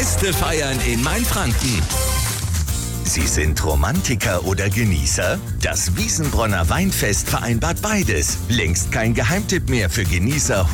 Feste feiern in Mainfranken. Sie sind Romantiker oder Genießer? Das Wiesenbronner Weinfest vereinbart beides. Längst kein Geheimtipp mehr für Genießer